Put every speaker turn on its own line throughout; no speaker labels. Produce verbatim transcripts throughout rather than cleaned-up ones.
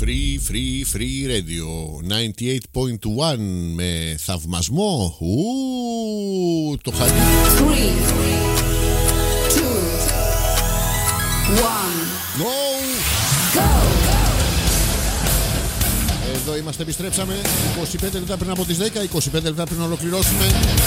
Free, free, free radio ενενήντα οκτώ κόμμα ένα με θαυμασμό. Ου, το χαλί.
Three, two, one.
Go!
Go!
Εδώ είμαστε, επιστρέψαμε. είκοσι πέντε λεπτά πριν από τις δέκα, είκοσι πέντε λεπτά πριν ολοκληρώσουμε.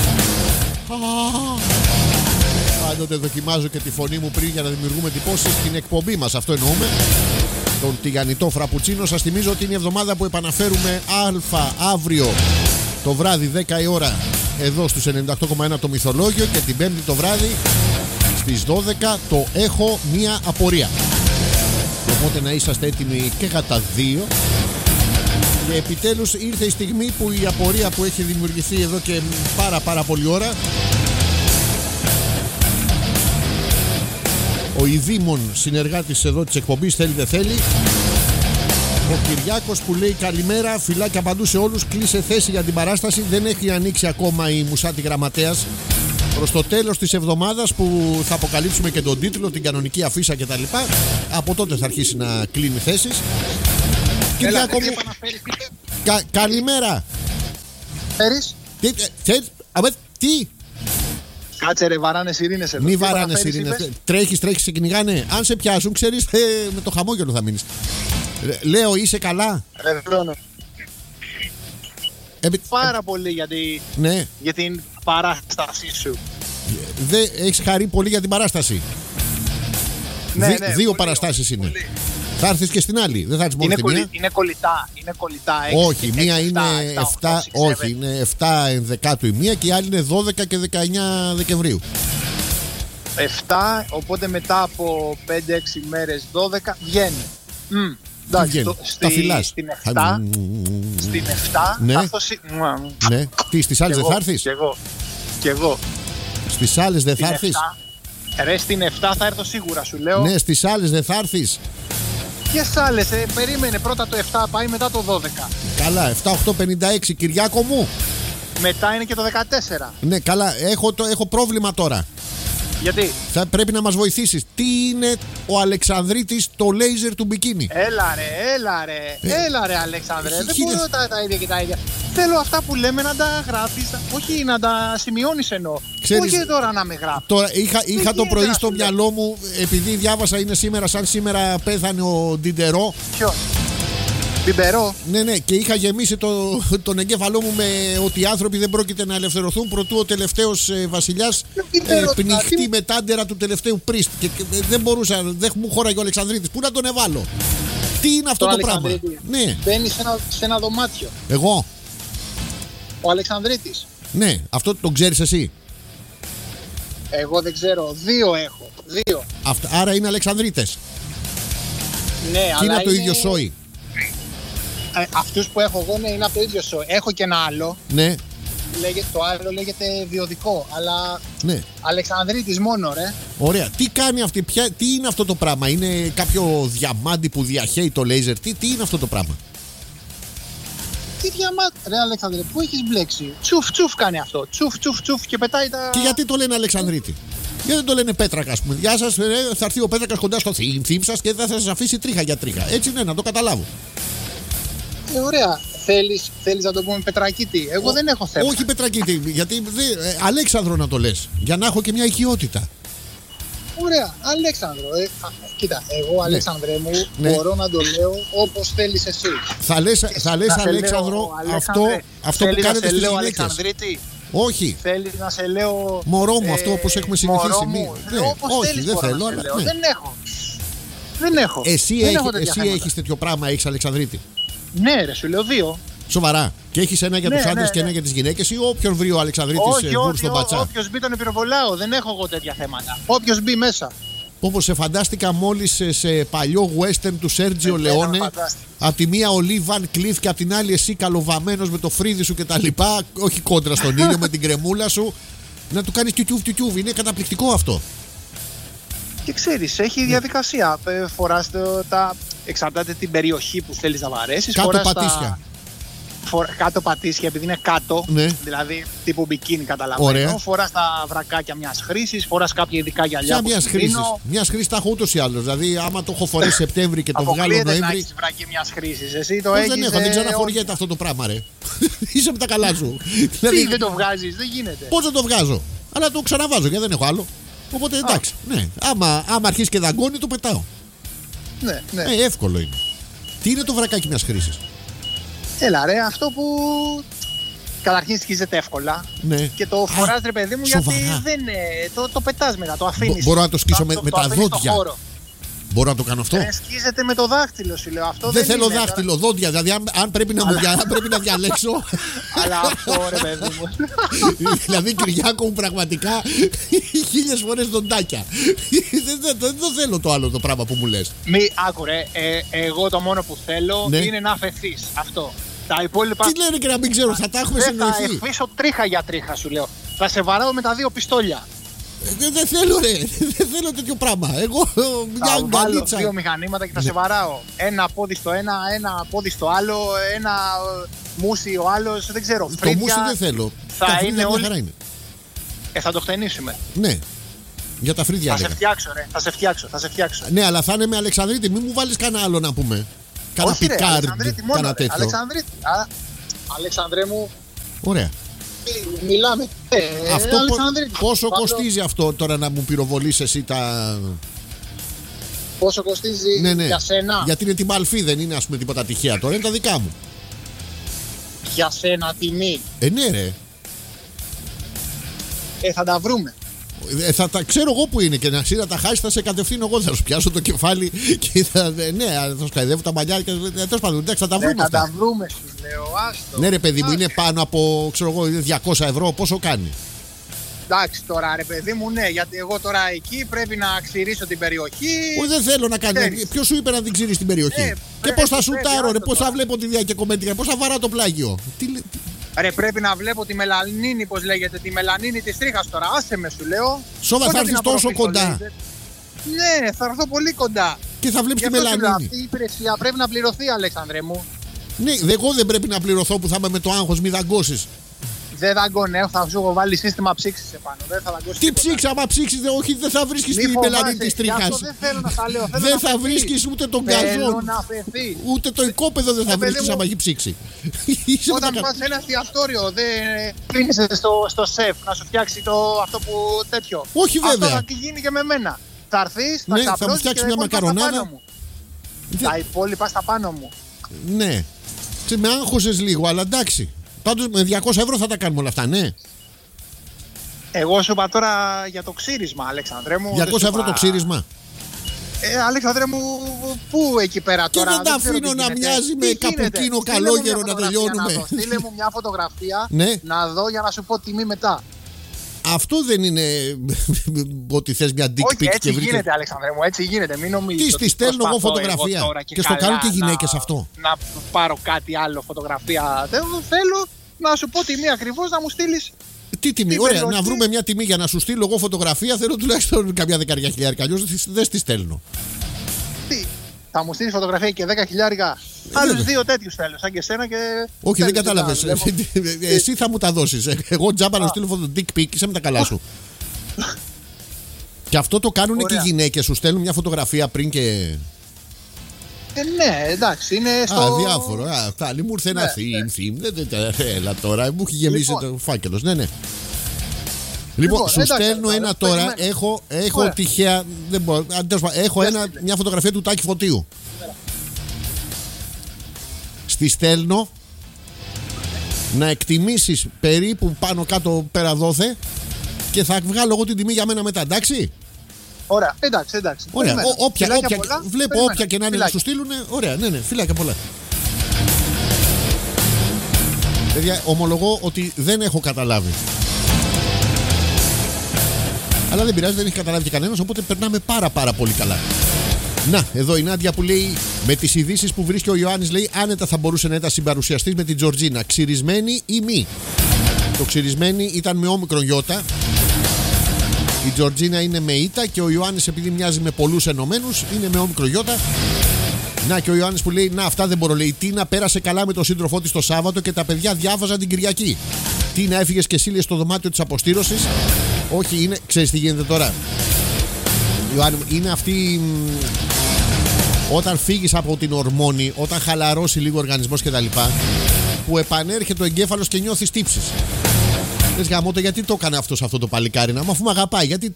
Πάντοτε δοκιμάζω και τη φωνή μου πριν για να δημιουργούμε εντυπώσεις στην εκπομπή μας. Αυτό εννοούμε. Τον τηγανιτό φραπουτσίνο. Σας θυμίζω ότι είναι η εβδομάδα που επαναφέρουμε Αλφα αύριο το βράδυ δέκα η ώρα εδώ στους ενενήντα οκτώ κόμμα ένα το Μυθολόγιο, και την Πέμπτη το βράδυ στις δώδεκα το Έχω Μία Απορία. Οπότε να είσαστε έτοιμοι και για τα δύο. Και επιτέλους ήρθε η στιγμή που η απορία που έχει δημιουργηθεί εδώ και πάρα πάρα πολλή ώρα, ο ειδήμων συνεργάτης εδώ της εκπομπής, θέλει δεν θέλει, ο Κυριάκος, που λέει καλημέρα, φιλάκια παντού σε όλους, κλείσε θέση για την παράσταση, δεν έχει ανοίξει ακόμα η Μουσάτη Γραμματέας. Προς το τέλος της εβδομάδας που θα αποκαλύψουμε και τον τίτλο, την κανονική αφίσα κτλ, από τότε θα αρχίσει να κλείνει θέσεις. Κυριάκο μου, κα, καλημέρα.
Φέρεις.
Τι, τι, αμπέ, τι.
Κάτσε ρε, βαράνες ειρήνες εδώ.
Μη βαράνες ειρήνες. Τρέχεις, τρέχεις, σε κυνηγάνε. Αν σε πιάσουν, ξέρεις, ε, με το χαμόγελο θα μείνεις. Λέω, είσαι καλά?
Ρε βρώνω.
Ε,
Πάρα ε, πολύ για, τη,
ναι.
για την παράστασή σου.
Δεν έχεις χαρεί πολύ για την παράσταση?
Ναι,
Δι,
ναι,
δύο
πολύ,
παραστάσεις είναι.
Πολύ.
Θα έρθεις και στην άλλη, δεν θα έρθεις μόνο
είναι,
στη μία.
είναι κολλητά, είναι κολλητά.
Όχι,
έξι,
μία
έξι,
είναι
επτά,
εφτά, όχι, είναι εφτά ενδεκάτου η μία και η άλλη είναι δώδεκα και δεκαεννιά Δεκεμβρίου.
εφτά, οπότε μετά από πέντε έξι μέρες δώδεκα βγαίνει. Mm. Εντάξει, το, στη,
τα φυλάς.
Στην εφτά, στην εφτά
ναι.
θα έρθω σι...
Ναι, τι, στις άλλες δεν θα έρθεις?
Κι εγώ, κι εγώ.
Στις άλλες δεν θα έρθεις?
Ρε, στην εφτά θα έρθω σίγουρα, σου λέω.
Ναι, στις άλλες δεν θα έρθεις?
Ποιες άλλες, ε, περίμενε πρώτα το εφτά, πάει μετά το δώδεκα.
Καλά, εφτά οκτώ πενήντα έξι, Κυριάκο μου.
Μετά είναι και το δεκατέσσερα.
Ναι, καλά, έχω, το, έχω πρόβλημα τώρα.
Γιατί?
Θα πρέπει να μας βοηθήσεις. Τι είναι ο Αλεξανδρίτης το λέιζερ του μπικίνι?
Έλα ρε, έλα ρε, ε, έλα ρε Αλέξανδρε, δεν
χίλιες...
μπορώ τα, τα ίδια και τα ίδια. Θέλω αυτά που λέμε να τα γράφεις, όχι να τα σημειώνεις εννοώ.
Ξέρεις,
όχι τώρα να με γράφεις.
Τώρα είχα, είχα το πρωί στο μυαλό μου, επειδή διάβασα, είναι σήμερα σαν σήμερα πέθανε ο Ντιντερό.
Ποιο? Μπιμπερό.
Ναι, ναι, και είχα γεμίσει το, τον εγκέφαλό μου με ότι οι άνθρωποι δεν πρόκειται να ελευθερωθούν προτού ο τελευταίος ε, βασιλιάς ε, πνιχτεί με τάντερα του τελευταίου πρίστ. Και, και δεν μπορούσα, δεν μου χώραγε ο Αλεξανδρίτης. Πού να τον εβάλω? Τι είναι αυτό το, το πράγμα? Ναι.
Μπαίνει σε ένα, σε ένα δωμάτιο.
Εγώ.
Ο Αλεξανδρίτης.
Ναι, αυτό τον ξέρεις εσύ?
Εγώ δεν ξέρω. Δύο έχω. Δύο.
Αυτά, άρα είναι Αλεξανδρίτες.
Ναι,
και
αλλά
είναι το
είναι...
ίδιο σόι.
Ε, αυτούς που έχω εγώ, ναι, είναι από το ίδιο σόι. Έχω και ένα άλλο.
Ναι.
Λέγε, το άλλο λέγεται διοδικό, αλλά
ναι.
Αλεξανδρίτης μόνο, ρε.
Ωραία. Τι κάνει αυτή, ποια, τι είναι αυτό το πράγμα? Είναι κάποιο διαμάντι που διαχέει το λέιζερ? Τι, τι είναι αυτό το πράγμα?
Τι διαμάντι, ρε Αλεξανδρέ, πού έχεις μπλέξει? Τσουφ τσουφ κάνει αυτό, τσουφ τσουφ τσουφ και πετάει τα...
Και γιατί το λένε Αλεξανδρίτη? Γιατί δεν το λένε Πέτρακα, ας πούμε? Γεια σας, ρε, θα έρθει ο Πέτρακας κοντά στο θύμ σας και θα σας αφήσει τρίχα για τρίχα. Έτσι ναι, να το καταλάβω.
Ε, ωραία. Θέλεις, θέλεις να το πούμε Πετρακίτη? Εγώ ο, δεν έχω θέμα.
Όχι Πετρακίτη, γιατί δε, ε, Αλέξανδρο να το λες, για να έχω και μια οικειότητα.
Ωραία, Αλέξανδρο. Ε, α, κοίτα, εγώ Αλέξανδρε μου
ναι.
μπορώ να το λέω όπως θέλεις εσύ.
Θα λες, θα λες Αλέξανδρο,
λέω,
αυτό, αυτό που κάνετε στις γυναίκες. Όχι.
Θέλεις να σε λέω...
Μωρό μου,
ε,
αυτό όπως έχουμε συνηθίσει.
Μη,
ναι, όχι,
θέλεις,
δεν θέλω. Αλλά, ναι.
Δεν έχω. Δεν έχω.
Εσύ,
δεν
έχ,
έχω
εσύ έχεις τέτοιο πράγμα, έχεις Αλεξανδρίτη?
Ναι ρε, σου λέω δύο.
Σοβαρά? Και έχεις ένα για
ναι,
τους άντρες
ναι,
και ένα
ναι.
για τις γυναίκες, ή όποιον βρει ο Αλεξανδρίτης βουρ στον πατσά?
Όποιος μπει τον πυροβολάω, δεν έχω εγώ τέτοια θέματα. Όποιος μπει μέσα.
Όπως σε φαντάστηκα μόλις σε, σε παλιό western του Σέρτζιο Λεόνε. Απ' τη μία ο Λι Βαν Κλιφ και απ' την άλλη εσύ καλοβαμμένος με το φρύδι σου και τα λοιπά. Όχι κόντρα στον ήλιο με την κρεμούλα σου. Να του κάνεις τιουτιούβ τιουτιούβ. Είναι καταπληκτικό αυτό.
Και ξέρεις, έχει διαδικασία. Φοράς το, τα... Εξαρτάται την περιοχή που θέλεις να βαρέσεις.
Κάτω
φοράς
πατήσια.
Τα... κάτω πατήσια, επειδή είναι κάτω,
Ναι.
δηλαδή τύπου μπικίνι καταλαβαίνω.
Ωραία.
Φοράς τα βρακάκια μιας χρήσης, φοράς κάποια ειδικά γυαλιά.
Ποια μια χρήση. Μια χρήση τα έχω ούτω ή άλλω. Δηλαδή, άμα το έχω φορέσει Σεπτέμβρη και το βγάλω
Αποκλείεται να
Νοέμβρη.
έχεις βρακί μιας χρήσης. Εσύ το
Πώς
έχεις.
δεν έχω, δεν
ε,
ξαναφοριέται αυτό το πράγμα, ρε. Είσαι με τα καλά σου.
Τι
Δηλαδή,
δεν το βγάζεις, δεν γίνεται.
πώς δεν το βγάζω. Αλλά το ξαναβάζω γιατί δεν έχω άλλο. Οπότε εντάξει. Ναι. Άμα, άμα αρχίσει και δαγκώνει, το πετάω.
Ναι, ναι.
Ε, εύκολο είναι. Τι είναι το βρακάκι μια χρήση.
Έλα ρε, αυτό που καταρχήν σκίζεται εύκολα.
Ναι.
Και το φοράς ρε παιδί μου γιατί
σοβαρά.
δεν είναι, το, το πετάς μετά, το αφήνεις.
Μπο- μπορώ να το σκίσω με-
το,
με
το
τα
αφήνεις στο
δόντια.
χώρο.
Μπορώ να το κάνω αυτό.
Ε, σκίζεται με το δάχτυλο σου λέω. Αυτό
Δεν
δεν
θέλω
είναι,
δάχτυλο, δόντια. Δηλαδή, αν, αν πρέπει, να μου δια- αν πρέπει να διαλέξω.
Αλλά αυτό ρε παιδί μου.
Δηλαδή, Κυριάκο μου, πραγματικά χίλιες φορές δοντάκια. δεν, δεν, δεν το θέλω το άλλο το πράγμα που μου λες.
Μη άκουρε, ε, εγώ το μόνο που θέλω
Ναι.
είναι να αφαιθείς. Αυτό. Τα υπόλοιπα.
Τι λένε και να μην ξέρω, θα τα έχουμε
Δεν θα
συνοηθεί.
εφήσω τρίχα για τρίχα σου λέω. Θα σε βαράω με τα δύο πιστόλια.
Δεν δεν θέλω, ρε. Δεν θέλω τέτοιο πράγμα. Εγώ μια
Θα βάλω
αγκαλίτσα.
δύο μηχανήματα και θα
Ναι.
σε βαράω. Ένα πόδι στο ένα, ένα πόδι στο άλλο, ένα ε, μουσι ο άλλος, δεν ξέρω.
Το
φρύδια.
μουσι δεν θέλω.
θα
Τα
είναι
φρύδια μια
όλοι-
χαρά είναι.
Ε, θα το χτενίσουμε.
Ναι. Για τα φρύδια
Θα σε
έλεγα.
φτιάξω, ρε. Θα σε φτιάξω, θα σε φτιάξω.
Ναι, αλλά θα είναι με Αλεξανδρίτη. Μην μου βάλεις κανένα άλλο να πούμε. Κάνα
Όχι, ρε,
πικάρντ,
Αλεξανδρίτη μόνο,
κάνα
ρε.
τέτοιο.
Αλεξανδρίτη. Α, Αλεξανδρέ μου,
Ωραία.
μι- μιλάμε. Ε,
Αυτό πο-
Αλεξανδρίτη.
πόσο
Πάντως,
κοστίζει αυτό τώρα να μου πυροβολείς εσύ τα.
Πόσο κοστίζει
Ναι, ναι.
για σένα.
Γιατί είναι την Μαλφή, δεν είναι ας πούμε τίποτα τυχαία τώρα, είναι τα δικά μου.
Για σένα τιμή.
Ε, ναι, ρε.
Ε, θα τα βρούμε.
Ε, θα τα ξέρω εγώ που είναι και να εσύ να τα χάσει, θα σε κατευθύνω εγώ. Θα σου πιάσω το κεφάλι και θα. ε, Ναι, θα σου σκαϊδεύω τα μαλλιά και. Ε, τέλος πάντων, εντάξει, θα τα
Ε,
βρούμε
θα τα
αυτά.
βρούμε, σου λέω. Άστο.
Ναι, ρε παιδί μου,
Α,
είναι πάνω από ξέρω εγώ, είναι διακόσια ευρώ. Πόσο κάνει.
Εντάξει τώρα, ρε παιδί μου, ναι, γιατί εγώ τώρα εκεί πρέπει να ξηρίσω την περιοχή.
Όχι, δεν θέλω να κάνει.
Ξέρεις.
Ποιο σου είπε να την ξύρει στην περιοχή.
Ε,
Και
πρέπει,
πώ θα
πρέπει,
σουτάρω, ρε,
άστο
πώ θα
τώρα.
βλέπω τη διακεκομένη, πώ θα βαρά το πλάγιο. Τι, λέ- τι-
Ρε, πρέπει να βλέπω τη μελανίνη, πώς λέγεται, τη μελανίνη της τρίχας τώρα. Άσε με, σου λέω.
Σόβα,
Πότε
θα
την
έρθεις τόσο
απορροφήσω,
κοντά.
λέγεται. Ναι, θα έρθω πολύ κοντά.
Και θα βλέπει
Γι'
τη
αυτό σου λέω,
μελανίνη.
αυτή η υπηρεσία πρέπει να πληρωθεί, Αλέξανδρε μου.
Ναι, δε- εγώ δεν πρέπει να πληρωθώ που θα είμαι με το άγχος, μη δαγκώσει.
Δεν δαγκώνε, θα σου έχω βάλει σύστημα ψήξης επάνω. Δεν θα δαγκώσει.
Τι ψήξει, άμα ψήξει, όχι, δεν θα βρίσκει τη μελανίνη τη τρίχα.
Δεν θέλω να τα λέω. θέλω
Δεν
να
θα
αφαιθεί.
βρίσκει ούτε τον
Θέλω
καζόν.
να αφαιθεί.
Ούτε το οικόπεδο δεν θα
Ε, παιδί
βρίσκει
μου,
άμα έχει ψήξει. Είσαι με τα
Όταν
κα-
πας σε ένα εστιατόριο, δεν κλείνεις στο, στο σεφ να σου φτιάξει το, αυτό που τέτοιο.
Όχι, βέβαια.
Αυτό θα τι γίνει και με μένα. Θα έρθεις, θα
Ναι, θα μου
ξαπλώσεις
φτιάξει
και
μια
τα υπόλοιπα στα
μακαρονάδα.
πάνω μου.
Δεν-
Τα υπόλοιπα στα πάνω μου.
Ναι. Ξε, με άγχωσες λίγο, αλλά εντάξει. Πάντως με διακόσια ευρώ θα τα κάνουμε όλα αυτά, ναι.
Εγώ σου είπα τώρα για το ξύρισμα, Αλέξανδρέ μου.
διακόσια
δεν σου
ευρώ το
είπα-
ξύρισμα.
Ε, Αλέξανδρε μου, πού εκεί πέρα
Και
τώρα.
δεν τα
ξέρω
αφήνω
τι
να
γίνεται.
μοιάζει με
Τι γίνεται?
καπουκίνο
Στείλε μου
καλόγερο
μια
να
φωτογραφία
τελειώνουμε.
δω. Στείλε μου μια φωτογραφία
Ναι.
να δω για να σου πω τιμή μετά.
Αυτό δεν είναι ότι θες μια dick
Όχι,
pic
έτσι
και βρήκε.
γίνεται, Αλέξανδρε μου, έτσι γίνεται. Μην νομίζεις.
Τι, στη
ότι
στέλνω εγώ
προσπαθώ
φωτογραφία.
τώρα
Και στο
καλά
κάνουν και
να-
γυναίκες αυτό.
Να πάρω κάτι άλλο φωτογραφία. Δεν θέλω να σου πω τιμή ακριβώς να μου στείλεις.
Τι τιμή,
Τι
ωραία,
περιοχή?
να βρούμε μια τιμή για να σου στείλω εγώ φωτογραφία. Θέλω τουλάχιστον καμιά δεκαριά χιλιάρικα. Αλλιώς δεν τη στέλνω.
Τι, θα μου στείλεις φωτογραφία και δέκα χιλιάρικα. Άλλους
βέβαια.
δύο τέτοιους θέλω, σαν και εσένα και.
Όχι, δεν
θέλεις
κατάλαβες.
να βλέπω.
Εσύ θα μου τα δώσεις. Εγώ τζάμπα να σου στείλω φωτο dick pic, είσαι με τα καλά σου. Και αυτό το κάνουν και οι
Ωραία.
γυναίκες. Σου στέλνουν μια φωτογραφία πριν και.
Ε, ναι, εντάξει, είναι στο.
Α, διάφορο. Α, φτάνει, μου ήρθε ένα
Ναι,
theme, theme. Δεν, δεν, δεν, έλα τώρα, μου έχει γεμίσει
Λοιπόν.
το φάκελο. Ναι, ναι. Λοιπόν,
Λοιπόν,
σου
εντάξει,
στέλνω
τώρα,
ένα τώρα.
περιμένω.
Έχω, έχω
Ωραία.
τυχαία. Δεν μπορώ, α, τέλος πάντων, έχω
Για
ένα,
στείλε.
μια φωτογραφία του Τάκη Φωτίου. Στη στέλνω να εκτιμήσεις περίπου πάνω κάτω πέρα δόθε και θα βγάλω εγώ την τιμή για μένα μετά, εντάξει.
Ωραία, εντάξει, εντάξει.
Ωραία,
Περιμένω.
Ό, όποια,
Φιλάκια
όποια,
πολλά,
βλέπω
περιμένω.
όποια και να είναι να σου
Φιλάκια.
στείλουν. Ωραία, ναι, ναι, φιλάκια πολλά. Παιδιά, ομολογώ ότι δεν έχω καταλάβει. Αλλά δεν πειράζει, δεν έχει καταλάβει και κανένας, οπότε περνάμε πάρα πάρα πολύ καλά. Να, εδώ η Νάντια που λέει με τις ειδήσεις που βρίσκει ο Ιωάννης, λέει άνετα θα μπορούσε να ήταν συμπαρουσιαστής με την Τζορτζίνα. Ξυρισμένη ή μη. Το ξυρισμένη ήταν με όμικρον γιώτα. Η Τζορτζίνα είναι με ήττα και ο Ιωάννης επειδή μοιάζει με πολλούς ενωμένους είναι με όμικρον γιώτα. Να και ο Ιωάννης που λέει: να, αυτά δεν μπορώ. Λέει: Τίνα πέρασε καλά με τον σύντροφό της το Σάββατο και τα παιδιά διάβαζαν την Κυριακή. Τίνα, έφυγες και εσύ λέει στο δωμάτιο της αποστήρωσης. Όχι, είναι. Ξέρεις τι γίνεται τώρα. Ιωάννη, είναι αυτή. Όταν φύγεις από την ορμόνη, όταν χαλαρώσει λίγο ο οργανισμός κτλ., που επανέρχεται ο εγκέφαλος και νιώθεις τύψεις. Λες γαμώτο, γιατί το έκανε αυτό σε αυτό το παλικάρι, να αφού με αγαπάει, γιατί.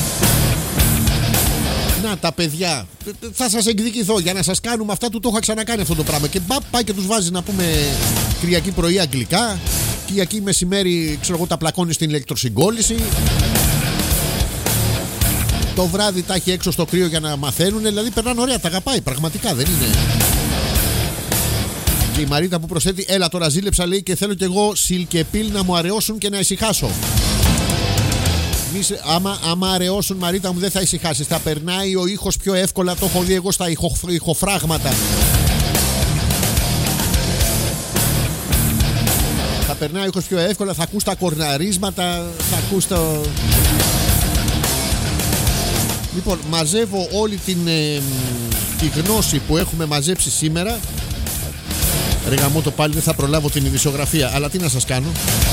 Να τα παιδιά, θα σας εκδικηθώ για να σας κάνουμε αυτά του. Το είχα ξανακάνει αυτό το πράγμα. Και μπα, πάει και τους βάζει να πούμε Κυριακή πρωί αγγλικά, Κυριακή μεσημέρι, ξέρω εγώ, τα πλακώνει στην ηλεκτροσυγκόλληση. Το βράδυ τα έχει έξω στο κρύο για να μαθαίνουν. Δηλαδή περνάνε ωραία, τα αγαπάει πραγματικά, δεν είναι. Και η Μαρίτα που προσθέτει: έλα τώρα ζήλεψα, λέει, και θέλω κι εγώ σιλκεπίλ να μου αραιώσουν και να ησυχάσω. Μη, άμα, άμα αραιώσουν, Μαρίτα μου, δεν θα ησυχάσεις. Θα περνάει ο ήχος πιο εύκολα. Το έχω δει εγώ στα ηχο, ηχοφράγματα. Θα περνάει ο ήχος πιο εύκολα. Θα ακούς τα κορναρίσματα. Θα ακούς το. Λοιπόν, μαζεύω όλη την, ε, τη γνώση που έχουμε μαζέψει σήμερα. Ρε γαμώτο, πάλι δεν θα προλάβω την ειδησιογραφία. Αλλά τι να σας κάνω.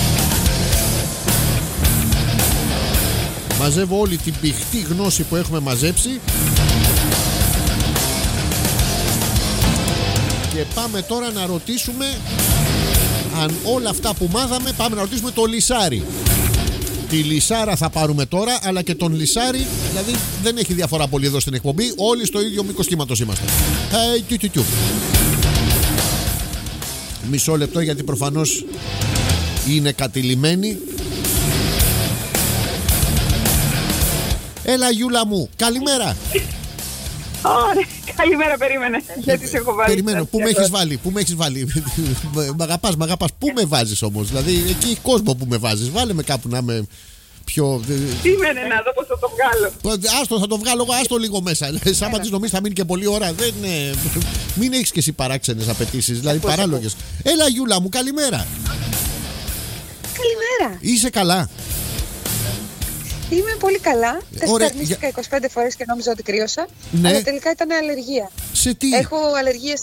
Μαζεύω όλη την πηχτή γνώση που έχουμε μαζέψει. Και πάμε τώρα να ρωτήσουμε αν όλα αυτά που μάθαμε. Πάμε να ρωτήσουμε το Λυσάρι. Τη Λυσάρα θα πάρουμε τώρα, αλλά και τον Λυσάρι. Δηλαδή δεν έχει διαφορά πολύ εδώ στην εκπομπή. Όλοι στο ίδιο μήκος κύματος είμαστε. Hey, τιου, τιου, τιου. Μισό λεπτό, γιατί προφανώς είναι κατηλημένοι. Έλα Γιούλα μου, καλημέρα.
Ωραία, καλημέρα, περίμενε. Γιατί σε έχω βάλει.
Περιμένω, πού με έχεις βάλει, πού με έχεις βάλει. Μ' αγαπάς, μ' αγαπάς. Πού με βάζεις όμως, δηλαδή εκεί έχει κόσμο που με βάζεις. Βάλε με κάπου να είμαι πιο.
Περίμενε να δω πώς θα το βγάλω.
Άστο, θα το βγάλω εγώ, άστο λίγο μέσα. Σαν της νομίζεις θα μείνει και πολλή ώρα. Δεν, ναι. Μην έχεις και εσύ παράξενες απαιτήσεις, δηλαδή παράλογες. Έλα Γιούλα μου, καλημέρα.
Καλημέρα.
Είσαι καλά?
Είμαι πολύ καλά.
Ωραία,
Τεσταρνίστηκα
για-
είκοσι πέντε φορές και νόμιζα ότι κρύωσα.
Ναι.
Αλλά τελικά ήταν αλλεργία.
Σε τι?
Έχω αλλεργίες.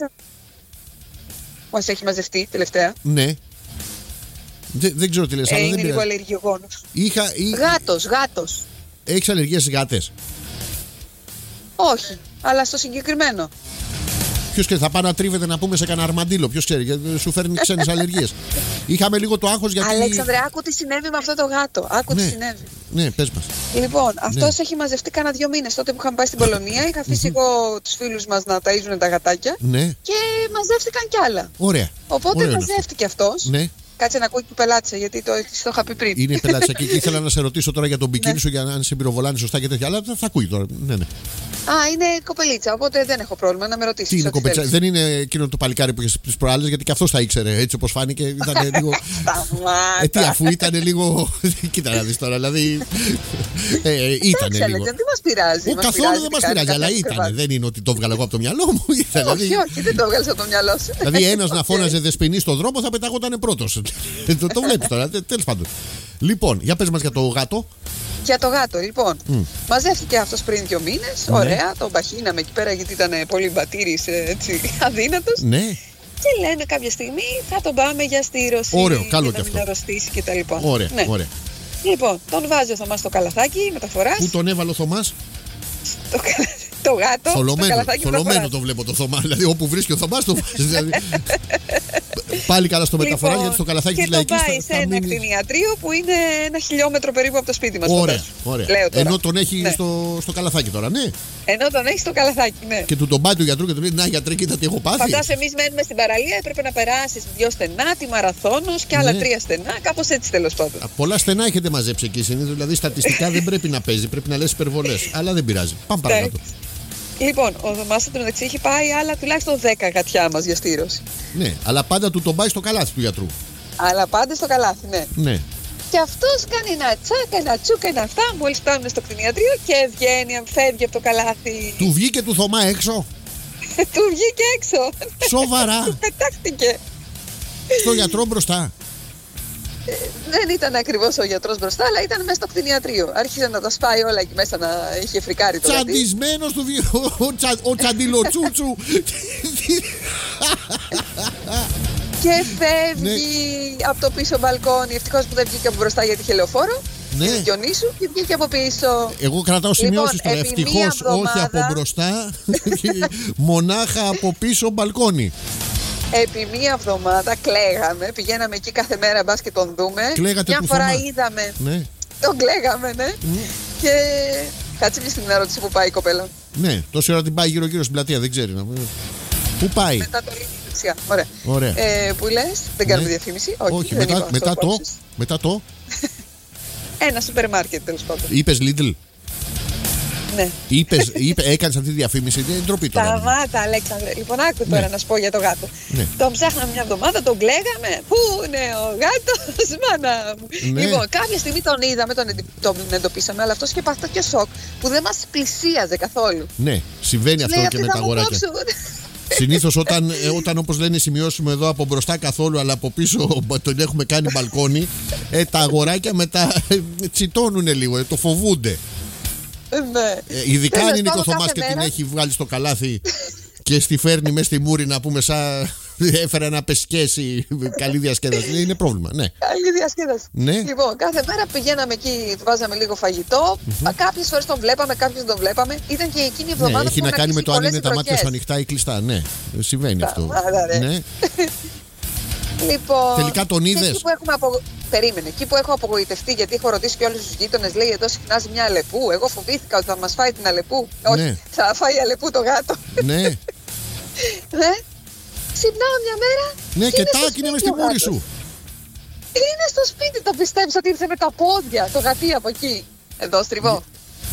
Μας έχει μαζευτεί τελευταία.
Ναι. Δεν, δεν ξέρω τι λες,
Ε,
αλλά
είναι
δεν
λίγο
πειράζει.
αλλεργιογόνος.
Είχα, ή...
Γάτος, γάτος.
Έχεις αλλεργίες στις γάτες?
Όχι, αλλά στο συγκεκριμένο.
Ποιος ξέρει, θα πάει να τρίβεται να πούμε σε κανένα αρμαντήλο. Ποιος ξέρει, γιατί σου φέρνει ξένες αλλεργίες. Είχαμε λίγο το άγχος γιατί.
Αλέξανδρε, άκου τι συνέβη με αυτό το γάτο. Άκου
Ναι.
τι συνέβη.
Ναι, πες μας.
Λοιπόν, αυτός
Ναι.
έχει μαζευτεί κάνα δύο μήνες τότε που είχαμε πάει στην Πολωνία. Είχα αφήσει εγώ τους φίλους μας να ταΐζουν τα γατάκια.
Ναι,
Και μαζεύτηκαν κι άλλα.
ωραία.
Οπότε
Ωραίο είναι
μαζεύτηκε αυτός.
Ναι,
Κάτσε να ακούει και πελάτησα, γιατί το, το είχα πει πριν.
είναι πελάτησα και ήθελα να σε ρωτήσω τώρα για τον μπικίνι
Ναι.
σου, για να αν σε πυροβολάνει σωστά και τέτοια. Αλλά θα, θα ακούει τώρα. Ναι, ναι.
Α, είναι κοπελίτσα, οπότε δεν έχω πρόβλημα να με ρωτήσεις.
Τι είναι
ό,τι
κοπέτσα,
θέλεις.
δεν είναι εκείνο το παλικάρι που είχε τι προάλλε, γιατί και αυτό τα ήξερε έτσι όπως φάνηκε. Ήταν λίγο.
Σταμάτα.
Ε, τι, αφού ήταν λίγο. Κοίτα να δεις τώρα, δηλαδή. Ε, ε, ήταν
Εντάξει,
λίγο.
Αλέξανδρε, τι μας πειράζει.
Ο,
μας
καθόλου
πειράζει
δεν
τι
μας
κάνει
πειράζει, αλλά
καθένας
ήταν.
κρεβάτι.
Δεν είναι ότι το βγάλα εγώ από το μυαλό μου. Ήταν,
Όχι,
δηλαδή,
όχι, δεν το βγάλεις από το μυαλό σου.
δηλαδή ένας να
Οκ.
φώναζε Δεσποινή στον δρόμο θα πετάγονταν πρώτος. το το βλέπεις τώρα, τέλος πάντων. Λοιπόν, για πες μας για το γάτο.
Για το γάτο, λοιπόν. Μαζεύτηκε αυτός πριν δύο μήνες.
Ναι.
Ωραία, τον παχύναμε εκεί πέρα γιατί ήταν πολύ μπατήρης, έτσι, αδύνατος.
Ναι,
Και λέμε κάποια στιγμή θα τον πάμε για στήρωση.
Ωραίο, καλό
για
και
να
αυτό.
μην αρρωστήσει κτλ.
ωραία,
Ναι.
ωραία.
Λοιπόν, τον βάζει ο Θωμάς στο καλαθάκι μεταφοράς.
Πού τον έβαλε ο Θωμάς?
Το, καλα- το γάτο. στο
Θολωμένο,
καλαθάκι
θολωμένο
μεταφοράς.
το βλέπω το Θωμά. Δηλαδή όπου βρίσκει ο Θωμάς το βάζει. Δηλαδή. Πάλι καλά στο μεταφορά, γιατί στο καλαθάκι
και
της
το
Λαϊκής
πάει
θα,
σε
θα
ένα
μείνει.
κτηνιατρίο που είναι ένα χιλιόμετρο περίπου από το σπίτι μας.
Ωραία,
φαντάσου.
ωραία.
Λέω τώρα.
Ενώ τον έχει
Ναι.
στο, στο καλαθάκι τώρα, ναι.
Ενώ τον έχει στο καλαθάκι, ναι.
Και του τον πάει του γιατρού και του λέει: να, γιατρέ, κοίτα τι έχω πάθει.
Φαντάσου, εμείς μένουμε στην παραλία, έπρεπε να περάσεις δύο στενά, τη μαραθώνος και άλλα
Ναι.
τρία στενά, κάπως έτσι τέλος πάντων.
Α, πολλά στενά έχετε μαζέψει εκεί συνήθως. Δηλαδή στατιστικά δεν πρέπει να παίζει, πρέπει να λες υπερβολές. Αλλά δεν πειράζει. Πάμε παρακάτω.
Λοιπόν, ο Θωμάς μεταξύ έχει πάει άλλα τουλάχιστον δέκα γατιά μας για στήρωση.
Ναι, αλλά πάντα του τον πάει στο καλάθι του γιατρού.
Αλλά πάντα στο καλάθι, ναι.
Ναι.
Και αυτός κάνει ένα τσάκ, ένα τσούκ, ένα αυτά, μόλις φτάνουν στο κτηνιατρίο και βγαίνει, φεύγει από το καλάθι.
Του βγήκε του Θωμά έξω.
Του βγήκε έξω.
Σοβαρά.
Του πετάχτηκε.
Στο γιατρό μπροστά.
Ε, δεν ήταν ακριβώς ο γιατρός μπροστά, αλλά ήταν μέσα στο κτηνιατρίο. Άρχισε να τα σπάει όλα εκεί μέσα, να είχε φρικάρει το γατί.
Τσαντισμένος του βι- ο, τσα, ο τσαντιλοτσούτσου.
Και φεύγει από το πίσω μπαλκόνι. Ευτυχώς που δεν βγήκε από μπροστά γιατί είχε λεωφόρο.
Ναι.
Είναι Διονύσου και βγήκε από πίσω.
Εγώ κρατάω σημειώσεις τώρα.
επί μία
Ευτυχώς όχι
εβδομάδα-
από μπροστά, μονάχα από πίσω μπαλκόνι.
Επί μία εβδομάδα κλαίγαμε. Πηγαίναμε εκεί κάθε μέρα, μπας και τον δούμε.
Κλαίγατε
Μια
που
φορά
Θωμά.
είδαμε.
Ναι,
Τον κλαίγαμε, ναι. Και κάτσε μια στιγμή να ρωτήσω που πάει η κοπέλα.
ναι. Τόση ώρα την πάει γύρω-γύρω στην πλατεία, δεν ξέρει. να- Πού πάει?
Μετά το λίγο δεξιά. Ωραία.
Ωραία.
Ε, που λες, δεν κάνουμε
Ναι.
διαφήμιση. Όχι,
Όχι,
δεν
μετά,
είπα
μετά
στο
το.
κόψεις.
Μετά το.
Ένα σούπερ μάρκετ τέλος πάντων.
Είπες Lidl.
Ναι.
Είπες, είπε, έκανες αυτή τη διαφήμιση. Είναι ντροπή τώρα.
Σταμάτα, Αλέξανδρε. Λοιπόν, άκου τώρα
Ναι.
να σου πω για το γάτο.
Ναι.
Τον ψάχναμε μια εβδομάδα, τον κλαίγαμε. Πού είναι ο γάτος, μάνα μου.
Ναι.
Λοιπόν, κάποια στιγμή τον είδαμε, τον, εντι- τον εντοπίσαμε, αλλά αυτό είχε πάθει τέτοιο σοκ που δεν μας πλησίαζε καθόλου.
Ναι, συμβαίνει αυτό
Λέει,
και
«Αυτοί
με τα
θα μου
αγοράκια.
κόψουν».
Συνήθως όταν, ε, όταν όπως λένε σημειώσουμε εδώ από μπροστά καθόλου, αλλά από πίσω τον έχουμε κάνει μπαλκόνι, ε, τα αγοράκια μετά ε, τσιτώνουν λίγο, ε, το φοβούνται.
Ναι.
Ε, ειδικά
Τέλος
αν είναι και ο
πάντων,
Θωμάς
κάθε
και την
μέρα-
έχει βγάλει στο καλάθι και στη φέρνει μέσα στη μούρη να πούμε σαν έφερα να πεσκέσει, καλή διασκέδαση. Είναι πρόβλημα, ναι.
Καλή διασκέδαση.
Ναι.
Λοιπόν, κάθε μέρα πηγαίναμε εκεί, του βάζαμε λίγο φαγητό. Mm-hmm. Κάποιες φορές τον βλέπαμε, κάποιες δεν τον βλέπαμε. Ήταν και εκείνη η
Ναι,
εβδομάδα
έχει
που
να
είχαν
κάνει με
αρχίσει
το αν
πολλές
είναι τα μάτια σου
βροχές.
ανοιχτά ή κλειστά. Ναι, συμβαίνει αυτό.
Σταμάτα, ρε.
Ναι.
Λοιπόν,
Τελικά τον
και
είδες?
Εκεί που έχουμε απο... Περίμενε. Εκεί που έχω απογοητευτεί, γιατί έχω ρωτήσει και όλους τους γείτονες, λέει εδώ συχνάζει μια αλεπού. Εγώ φοβήθηκα ότι θα μας φάει την αλεπού.
Ναι.
Όχι, θα φάει αλεπού το γάτο.
Ναι,
Ναι. Ξυπνάω μια μέρα.
ναι, και
είναι στο
τάκ είναι μες
σπίτι
στη
ο
μούρη
γάτος.
σου.
Είναι στο σπίτι, το πιστεύεις ότι ήρθε με τα πόδια το γατί από εκεί. Εδώ στριβώ.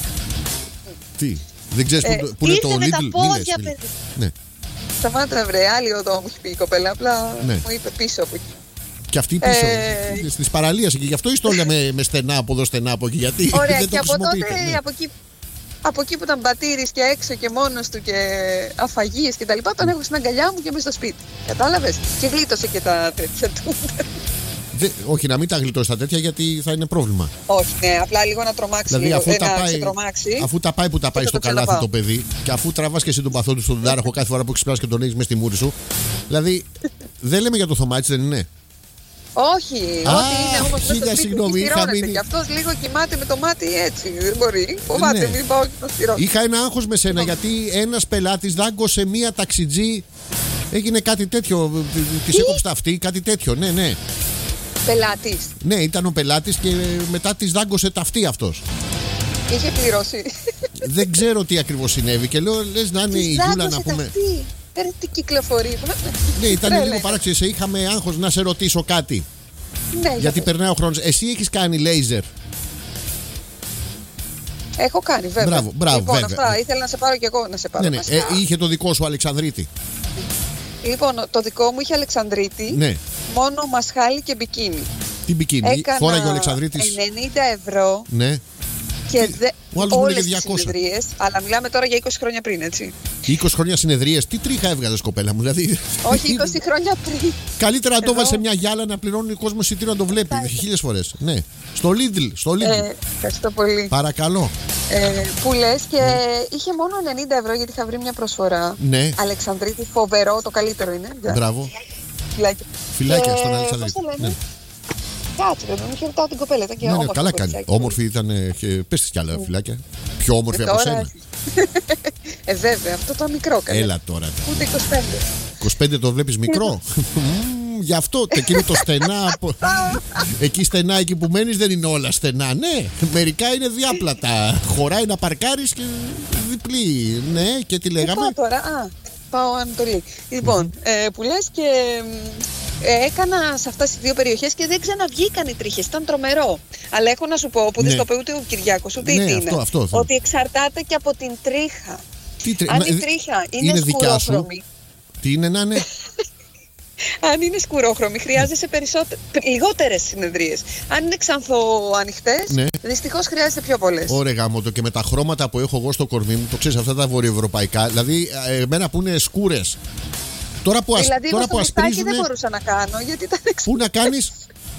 Τι, δεν ξέρεις
Ε,
που, που είναι το
ήρθε με τα
Lidl. Μη
πόδια,
λες, μη λες.
παιδί.
Ναι.
Σταμάτα βρε, άλλη οδό μου έχει πει η κοπέλα. Απλά
Ναι.
μου είπε πίσω από εκεί.
Και αυτή πίσω,
Ε,
στις παραλίες και γι' αυτό είστε όλα με, με στενά από εδώ, στενά από εκεί. Γιατί
Ωραία,
δεν
και
το
από τότε,
χρησιμοποιείτε. Ναι.
από, εκεί, από εκεί που ήταν πατήρης και έξω και μόνος του και αφαγίες και τα λοιπά, τον έχω στην αγκαλιά μου και μέσα στο σπίτι. Κατάλαβες? Και γλίτωσε και τα τέτοια του.
Δε- όχι, να μην τα γλιτώσει τα τέτοια γιατί θα είναι πρόβλημα.
Όχι, ναι, απλά λίγο να τρομάξει.
Δηλαδή,
λίγο,
αφού
ε,
τα,
να
πάει,
ξετρομάξει.
αφού τα πάει που τα πάει
θα
στο
το
καλάθι
ξαναπάω.
το παιδί, και αφού τραβάς και εσύ τον παθό του στον τάραχο κάθε φορά που ξυπνάς και τον έχεις μέσα στη μούρη σου. Δηλαδή, δεν λέμε για το Θωμά, έτσι δεν είναι?
Όχι,
Α,
ό,τι είναι όμως μέσα
χίλια
στο σπίτι
συγγνώμη,
μη
είχα
στηρώνεται.
μείνει-
Και αυτός λίγο κοιμάται με το μάτι έτσι, δεν μπορεί. Φοβάται,
Ναι.
μην πάω και να στηρώνω.
Είχα ένα άγχος με σένα γιατί ένας πελάτης δάγκωσε μία ταξιτζή. Έγινε κάτι τέτοιο, της έκοψε τα αυτή, κάτι τέτοιο, ναι, ναι.
Πελάτης,
Ναι, ήταν ο πελάτης και μετά της δάγκωσε τα αυτή αυτός.
είχε πληρώσει.
Δεν ξέρω τι ακριβώς συνέβη και λέω, λες να είναι η Γιούλα να
Δάγκωσε
πούμε.
ταυτή. Ρε τι κυκλοφορεί.
Ναι, ήταν
Τρέλα.
λίγο παράξενο. Σε είχαμε άγχος να σε ρωτήσω κάτι.
Ναι,
Γιατί
για
περνάει ο χρόνος. Εσύ έχεις κάνει λέιζερ.
έχω κάνει βέβαια.
Μπράβο, μπράβο,
λοιπόν,
βέβαια.
αυτά ήθελα να σε πάρω κι εγώ να σε πάρω.
Ναι, ναι.
βασικά.
Ε, είχε το δικό σου Αλεξανδρίτη.
Λοιπόν, το δικό μου είχε Αλεξανδρίτη,
Ναι.
μόνο μασχάλη και μπικίνι.
Τι μπικίνι.
Έκανα
Φόραγε ο Αλεξανδρίτης.
ενενήντα ευρώ
Ναι.
και δε...
ο άλλος μου
όλες
έλεγε
τις
διακόσια.
συνεδρίες, αλλά μιλάμε τώρα για είκοσι χρόνια πριν, έτσι.
είκοσι χρόνια συνεδρίες. Τι τρίχα έβγαζες, κοπέλα μου. Δηλαδή.
Όχι, είκοσι χρόνια πριν.
Καλύτερα να το
Εδώ.
βάλει σε μια γυάλα να πληρώνει ο κόσμο εισιτήριο να το βλέπει. Χίλιες φορές. Ναι. Στο Lidl. Στο Lidl.
Ε, ευχαριστώ πολύ.
Παρακαλώ.
Ε, που λες και είχε μόνο ενενήντα ευρώ γιατί είχα βρει μια προσφορά.
Ναι.
Αλεξανδρίτη, φοβερό, το καλύτερο είναι.
Μπράβο.
Φιλάκια.
Φιλάκια
Και
στον
πώς
Αλεξανδρίτη.
το λένε?
Ναι.
Κάτσε, παιδί μου, είχε ρωτάω την κοπέλα. Ήταν και
Ναι, ναι,
όμορφη
καλά
το
κάνει.
κοριτσάκι.
Όμορφη ήταν. Πε τη κι άλλα φυλάκια. Πιο όμορφη
Ε,
από
τώρα
σένα.
ε, βέβαια, αυτό το μικρό καλά.
Έλα τώρα.
Ούτε είκοσι πέντε.
είκοσι πέντε το βλέπεις μικρό. Μμμ, Γι' αυτό εκείνο το στενά. από- Εκεί στενά, εκεί που μένεις δεν είναι όλα στενά. Ναι, μερικά είναι διάπλατα. Χωράει να παρκάρεις και διπλή. Ναι, και τι
Πού
λέγαμε.
πάω τώρα, α, πάω Ανατολή. Λοιπόν, ε, που λες και ε, έκανα σε αυτές τις δύο περιοχές και δεν ξαναβγήκαν οι τρίχες, ήταν τρομερό. Αλλά έχω να σου πω, που
Ναι.
δεν στο πει ούτε ο Κυριάκος, ούτε
Ναι,
η Τίνα,
αυτό, αυτό θέλω.
ότι εξαρτάται και από την τρίχα.
Τι τρε-
Αν
να-
η τρίχα είναι,
είναι δικιά σου.
σκουρόχρωμη,
Τι είναι να είναι.
αν είναι σκουρόχρωμη, χρειάζεσαι περισσότερες, λιγότερες συνεδρίες. Αν είναι ξανθοανοιχτές,
Ναι.
δυστυχώς χρειάζεται πιο πολλές.
Ωραία γάμο το, και με τα χρώματα που έχω εγώ στο κορμί μου, το ξέρεις αυτά τα βορειοευρωπαϊκά, δηλαδή ε, εμένα που είναι σκούρες. Τώρα που, ασ,
Δηλαδή,
τώρα
εγώ
που
στο μουστάκι
ασπρίζουνε,
δεν μπορούσα να κάνω, γιατί ήταν
πού να κάνεις.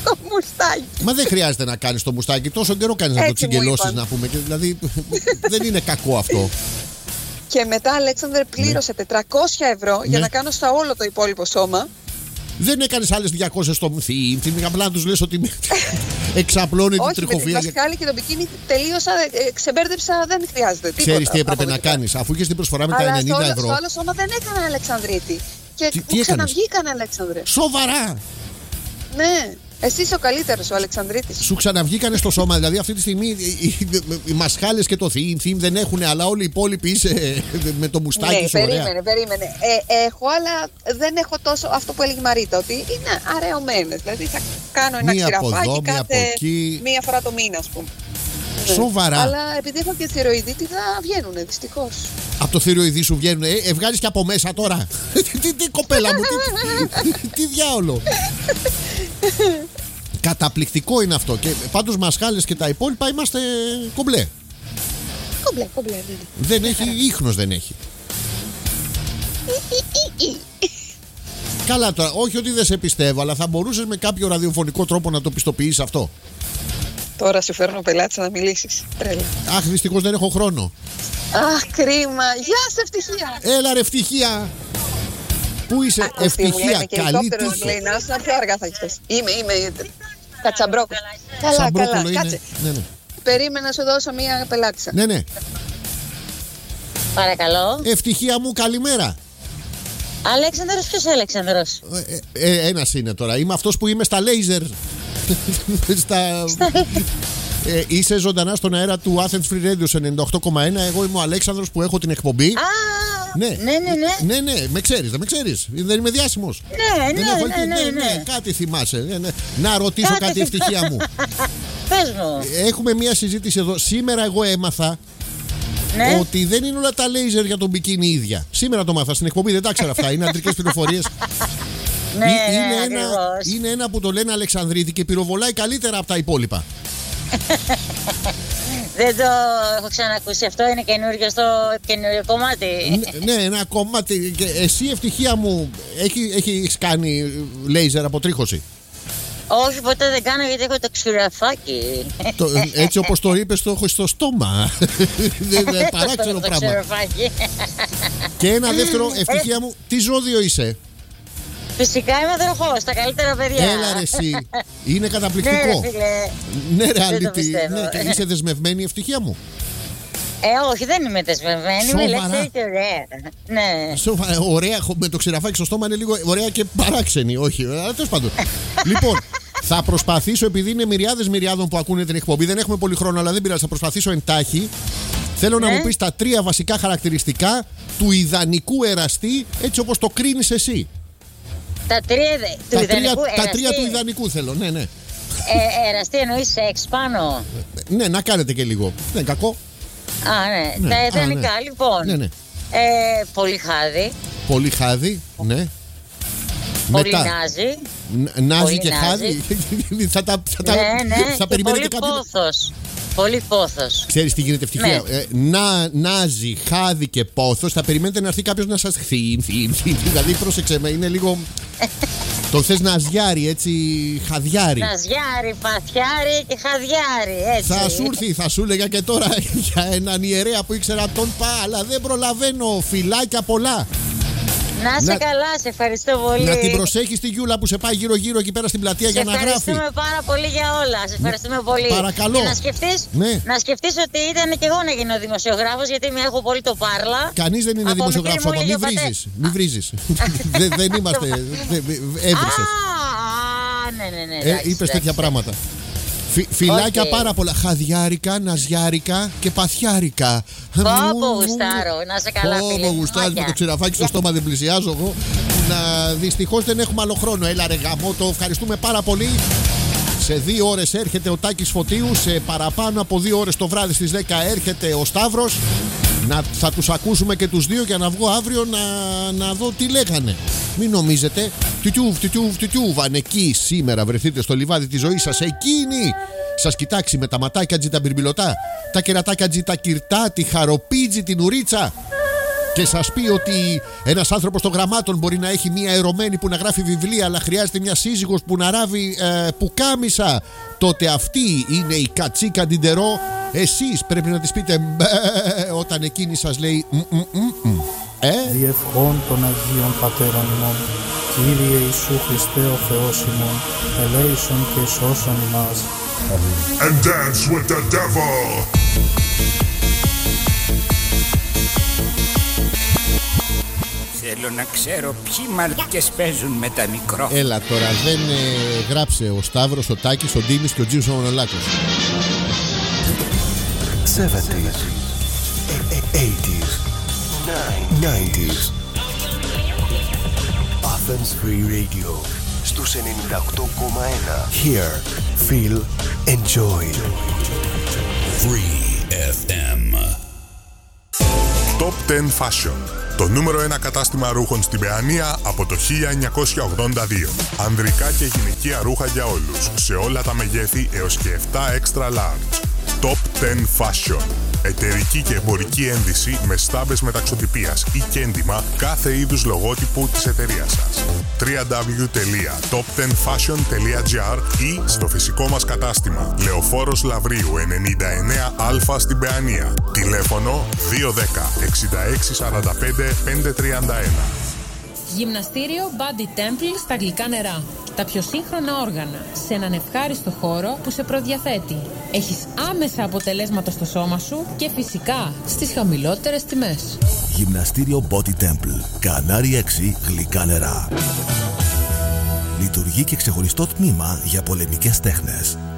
στο μουστάκι.
Μα δεν χρειάζεται να κάνεις το μουστάκι. Τόσο καιρό κάνεις να το
Έτσι μου
τσιγκελώσεις,
είπαν.
να πούμε. Και δηλαδή δεν είναι κακό αυτό.
Και μετά, Αλέξανδρε, πλήρωσε τετρακόσια ευρώ για
Ναι.
να κάνω στα όλο το υπόλοιπο σώμα.
Δεν έκανες άλλες διακόσιες στο θύμ. Απλά να τους λες ότι εξαπλώνει την
Όχι, με την
τριχοφυα.
Πασχάλη και τον μπικίνι τελείωσα, ε, ξεμπέρδεψα, δεν χρειάζεται τίποτα.
Ξέρεις τι έπρεπε να
πραγματικά.
κάνεις. Αφού είχες την προσφορά με τα
Αλλά στο
ενενήντα
άλλο-
ευρώ.
Στο άλλο σώμα δεν έκανα Αλεξανδρίτη. Και
Τι-
μου
τι έκανες?
ξαναβγήκαν, Αλέξανδρε.
Σοβαρά!
Ναι, εσύ είσαι ο καλύτερος, ο Αλεξανδρίτης.
Σου ξαναβγήκανε στο σώμα. Δηλαδή αυτή τη στιγμή οι, οι, οι μασχάλες και το θύμ, θύμ δεν έχουν, αλλά όλοι οι υπόλοιποι είσαι με το μουστάκι
Ναι,
σου. Ωραία.
περίμενε, περίμενε. Ε, έχω, αλλά δεν έχω τόσο αυτό που έλεγε η Μαρίτα, ότι είναι αραιωμένες. Δηλαδή θα κάνω ένα
Μία από
ξηραφάκι
εδώ, μία
κάθε
από εκεί.
μία φορά το μήνα, ας πούμε. Ναι.
Σοβαρά.
Αλλά επειδή έχω και θηροειδίτιδα, βγαίνουνε δυστυχώς.
Από το θηροειδή σου βγαίνουν. Ε, ε, βγάλεις και από μέσα τώρα. τι, τι, τι κοπέλα μου, τι, τι, τι διάολο. Καταπληκτικό είναι αυτό. Και πάντως μασχάλες και τα υπόλοιπα είμαστε κομπλέ.
Κομπλέ, κομπλέ, ναι, ναι.
Δεν έχει, ίχνος δεν έχει. Καλά τώρα, όχι ότι δεν σε πιστεύω, αλλά θα μπορούσες με κάποιο ραδιοφωνικό τρόπο να το πιστοποιείς αυτό.
Τώρα σου φέρνω πελάτης να μιλήσεις. Τρέλα.
Αχ, δυστυχώς δεν έχω χρόνο.
Αχ, κρίμα. Γεια σε ευτυχία.
Έλα ρε ευτυχία. Πού είσαι?
Ακούστη, μου
Ευτυχία,
λένε και
καλή
ελικόπτερος,
τύχη.
λέει, να έρθω πιο αργά θα έχεις. Είμαι, είμαι. Κατσαμπρόκος. Καλά,
Σαμπρόκολο
καλά.
είναι.
Κάτσε.
Ναι, ναι.
Περίμενα να σου δώσω μία πελάτησα.
ναι, ναι.
Παρακαλώ.
Ευτυχία μου, καλημέρα.
Αλέξανδρος, ποιος Αλέξανδρος?
Ε, ε, ένας είναι τώρα. Είμαι αυτός που είμαι στα λέιζερ. στα... ε, είσαι ζωντανά στον αέρα του Athens Free Radio σε ενενήντα οκτώ κόμμα ένα. Εγώ είμαι ο Αλέξανδρος που έχω την εκπομπή.
Α,
Ναι.
ναι, ναι, ναι.
Ναι, ναι, με ξέρεις, δεν με ξέρεις. Δεν είμαι διάσημος.
Ναι,
Δεν
ναι,
έχω
ναι,
εκεί-
ναι, ναι.
κάτι θυμάσαι. Ναι, ναι. Να ρωτήσω
Κάτι
κάτι, ευτυχία μου.
Πες μου.
Έχουμε μία συζήτηση εδώ. Σήμερα εγώ έμαθα
Ναι.
ότι δεν είναι όλα τα λέιζερ για τον μπικίνι ίδια. Σήμερα το μάθα στην εκπομπή, δεν τα ξέρω αυτά. Είναι αντρικές πληροφορίες.
Ναι,
Ε,
ναι,
είναι, ένα,
ακριβώς.
είναι ένα που το λένε Αλεξανδρίτη και πυροβολάει καλύτερα από τα υπόλοιπα.
Δεν το έχω ξανακούσει αυτό, είναι καινούργιο στο καινούριο κομμάτι.
Ναι, ναι, ένα κομμάτι. Και εσύ, ευτυχία μου, έχει, έχεις κάνει λέιζερ αποτρίχωση.
Όχι, ποτέ δεν κάνω γιατί έχω το ξηραφάκι.
Το, έτσι όπως το είπες, το έχω στο στόμα. Δεν είναι παράξενο
Το
πράγμα.
ξηραφάκι.
Και ένα δεύτερο, ευτυχία μου, τι ζώδιο είσαι?
Φυσικά είμαι δροχός, τα καλύτερα παιδιά.
Έλα ρε εσύ. Είναι
Ναι,
καταπληκτικό.
ρε φίλε.
Ναι, ρε
Δεν το
αλήτη.
πιστεύω.
Ναι, και είσαι δεσμευμένη, ευτυχία μου.
Ε, όχι, δεν είμαι δεσμευμένη, είμαι
Σοβαρά?
ελεύθερη και ωραία. Ναι.
Σοβα- Ωραία, με το ξηραφάκι στο στόμα είναι λίγο ωραία και παράξενη. Όχι, αλλά τέλος πάντων. Λοιπόν, θα προσπαθήσω, επειδή είναι μυριάδες μυριάδων που ακούνε την εκπομπή, δεν έχουμε πολύ χρόνο, αλλά δεν πειράζει, θα προσπαθήσω εντάχει. Θέλω να
Ναι.
μου πεις τα τρία βασικά χαρακτηριστικά του ιδανικού εραστή, έτσι όπως το κρίνεις εσύ.
Τα τρία, δε- του
Τα τρία,
ιδανικού
τα τρία
εραστή.
του ιδανικού θέλω, ναι, ναι.
Ε, εραστή εννοείς σεξ πάνω.
Ναι, να κάνετε και λίγο. Δεν είναι κακό.
Α, ναι.
Ναι,
Τα
α,
ιδανικά,
ναι.
λοιπόν.
Ναι, ναι.
Ε, πολύ χάδι,
Πολύ χάδι, ναι.
πολύ νάζι.
Ν- Νάζι
Πολύ
και
νάζι.
χάδι. θα τα, θα τα,
Ναι, ναι.
θα
και
περιμένετε
πολύ
κάποιον.
πόθος. Πολύ πόθος.
Ξέρεις τι γίνεται, ευτυχία.
Ναι.
Ε, να, νάζι, χάδι και πόθος. Θα περιμένετε να έρθει κάποιος να σας θύμ, θύμ, θύμ. Δηλαδή, πρόσεξε με, είναι λίγο. Το θες ναζιάρι, έτσι, χαδιάρι.
Ναζιάρι, παθιάρι και χαδιάρι, έτσι.
Θα σου έρθει, θα σου έλεγα και τώρα για έναν ιερέα που ήξερα τον πα, αλλά δεν προλαβαίνω. Φιλάκια πολλά.
Να είσαι
Να-
καλά, σε ευχαριστώ πολύ.
Να την προσέχεις τη Γιούλα που σε πάει γύρω-γύρω εκεί πέρα στην πλατεία
Σε
για να γράφει.
ευχαριστούμε πάρα πολύ για όλα. Σε ευχαριστούμε πολύ.
παρακαλώ.
Και να σκεφτείς,
Ναι.
να σκεφτείς ότι ήταν και εγώ να γίνω δημοσιογράφος, γιατί με έχω πολύ το πάρλα.
Κανείς δεν είναι
Από
δημοσιογράφος
μικρή μου
ακόμα. Μην
έλεγε ο
βρίζεις. Μην βρίζεις. Δεν- Δεν είμαστε. δεν- Έβρισες.
Α, ναι, ναι, ναι.
Ε,
εντάξει,
είπες τέτοια
εντάξει.
πράγματα. Φι- Φιλάκια
Οκ.
πάρα πολλά. Χαδιάρικα, ναζιάρικα και παθιάρικα.
Πω, πω, γουστάρω. Να είσαι καλά,
Πω,
φίλε
πω,
μου.
γουστάρεις με
Μάκια.
το ξηραφάκι στο στόμα, δεν πλησιάζω εγώ. Να, δυστυχώς δεν έχουμε άλλο χρόνο. Έλα ρε γαμό, το ευχαριστούμε πάρα πολύ. Σε δύο ώρες έρχεται ο Τάκης Φωτίου. Σε παραπάνω από δύο ώρες το βράδυ στις δέκα έρχεται ο Σταύρος. Να, θα τους ακούσουμε και τους δύο για να βγω αύριο να, να δω τι λέγανε. Μην νομίζετε. Τιουτιούβ, τιουτιούβ, τιουτιούβ. Αν εκεί σήμερα βρεθείτε στο λιβάδι της ζωής σας, εκείνη σας κοιτάξει με τα ματάκια τζι τα μπιρμπιλωτά, τα κερατάκια τζι τα κυρτά, τη χαροπίτζι, την ουρίτσα. και σας πει ότι ένας άνθρωπος των γραμμάτων μπορεί να έχει μία ερωμένη που να γράφει βιβλία, αλλά χρειάζεται μια σύζυγος που να ράβει ε, πουκάμισα, τότε αυτή είναι η Κατσίκα Ντιντερό. Εσείς πρέπει να της πείτε μπε, όταν εκείνη σας λέει μ, μ, μ, μ. Ε?
Διευχών των Αγίων Πατέρων ημών, Κύριε Ιησού Χριστέ ο Θεός ημών, ελέησον και σώσον ημάς.
And dance with the devil.
Θέλω να ξέρω ποιοι μαλακές παίζουν με τα μικρόφωνα.
Έλα τώρα, δεν ε, γράψε ο Σταύρος, ο Τάκης, ο Ντίμης και ο Τζίος ο Μανολάκος.
εβδομήντα, ογδόντα, ενενήντα. Athens Free Radio στους ενενήντα οκτώ κόμμα ένα. Hear, feel, enjoy.
Free εφ εμ. Top δέκα Fashion. Το νούμερο ένα κατάστημα ρούχων στην Παιανία από το χίλια εννιακόσια ογδόντα δύο. Ανδρικά και γυναικεία ρούχα για όλους, σε όλα τα μεγέθη έως και επτά extra large. Top δέκα Fashion. Εταιρική και εμπορική ένδυση με στάμπες μεταξωτυπίας ή κέντημα κάθε είδους λογότυπου της εταιρείας σας. double-u double-u double-u τελεία top ten fashion τελεία gr ή στο φυσικό μας κατάστημα Λεωφόρος Λαβρίου ενενήντα εννέα Α στην Παιανία. Τηλέφωνο δύο ένα μηδέν εξήντα έξι σαράντα πέντε πεντακόσια τριάντα ένα.
Γυμναστήριο Body Temple στα γλυκά νερά. Τα πιο σύγχρονα όργανα σε έναν ευχάριστο χώρο που σε προδιαθέτει. Έχεις άμεσα αποτελέσματα στο σώμα σου και φυσικά στις χαμηλότερες τιμές.
Γυμναστήριο Body Temple. Κανάρι έξι γλυκά νερά. Λειτουργεί και ξεχωριστό τμήμα για πολεμικές τέχνες.